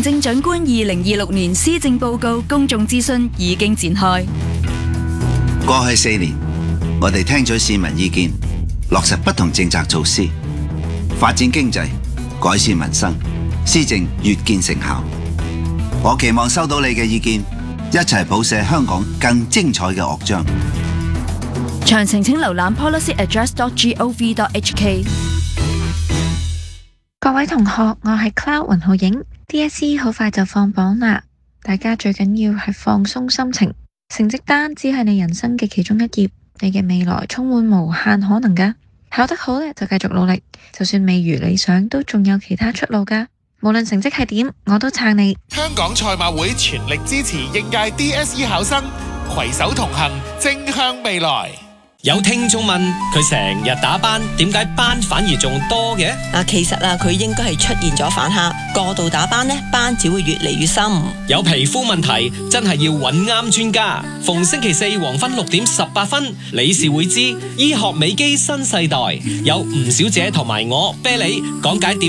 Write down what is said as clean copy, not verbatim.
政長官2026年施政報告公眾諮詢已經展開。 過去4年，我哋聽取市民意見，落實不同政策措施，發展經濟，改善民生，施政越見成效。我期望收到你嘅意見，一齊譜寫香港更精彩嘅樂章。 詳情請瀏覽 policyaddress.gov.hk。 各位同學，我係 Cloud 雲浩影。DSE 好快就放榜啦，大家最緊要係放鬆心情。成績單只係你人生嘅其中一頁，你嘅未來充滿無限可能㗎。考得好呢，就繼續努力，就算未如理想，都仲有其他出路㗎。無論成績係點，我都撐你。 香港賽馬會全力支持應屆 DSE 考生，攜手同行，正向未來。 有聽眾問佢成日打斑，點解斑反而仲多嘅？ 其實佢應該係出現咗反蝦，過度打斑呢，斑只會越嚟越深。 有皮膚問題真係要揾啱專家。逢星期4黃昏6點18分，理事會知醫學美肌新世代，有吳小姐同埋我啤梨講解點